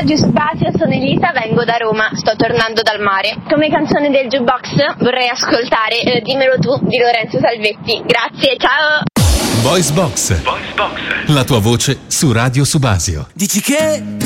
Radio Subasio, sono Elisa, vengo da Roma, sto tornando dal mare. Come canzone del jukebox vorrei ascoltare Dimmelo tu di Lorenzo Salvetti. Grazie, ciao! Voice Box. La tua voce su Radio Subasio. Dici che